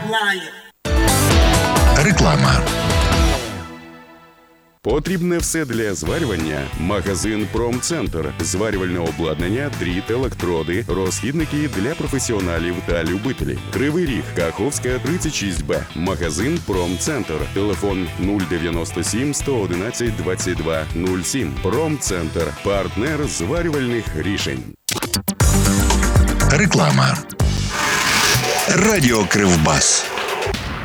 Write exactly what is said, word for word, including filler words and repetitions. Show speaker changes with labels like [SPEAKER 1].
[SPEAKER 1] знає.
[SPEAKER 2] Реклама.
[SPEAKER 3] Потрібне все для зварювання. Магазин «Промцентр». Зварювальне обладнання, дріт, електроди, розхідники для професіоналів та любителів. Кривий Ріг, Каховська, тридцять шість Б. Магазин «Промцентр». Телефон нуль дев'яносто сім сто одинадцять двадцять два нуль сім. «Промцентр». Партнер зварювальних рішень.
[SPEAKER 2] Реклама. Радіо Кривбас.